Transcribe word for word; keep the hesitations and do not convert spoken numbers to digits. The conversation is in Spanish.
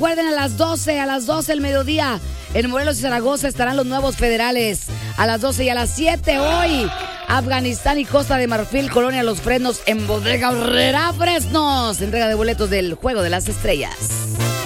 recuerden, a las doce, a las doce del mediodía, en Morelos y Zaragoza estarán los nuevos federales. A las doce y a las siete hoy, Afganistán y Costa de Marfil, Colonia Los Fresnos en Bodega Herrera Fresnos. Entrega de boletos del Juego de las Estrellas.